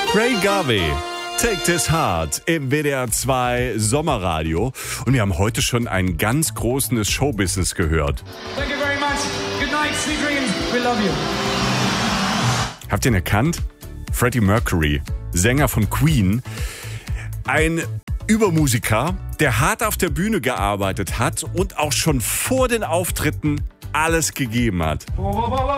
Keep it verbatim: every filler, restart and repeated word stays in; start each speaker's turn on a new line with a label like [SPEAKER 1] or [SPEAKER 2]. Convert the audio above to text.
[SPEAKER 1] Ray Garvey, Take This Heart im W D R zwei Sommerradio. Und wir haben heute schon einen ganz großen des Showbusiness gehört.
[SPEAKER 2] Thank you very much. Good night, sweet dreams. We love you.
[SPEAKER 1] Habt ihr ihn erkannt? Freddie Mercury, Sänger von Queen. Ein Übermusiker, der hart auf der Bühne gearbeitet hat und auch schon vor den Auftritten alles gegeben hat.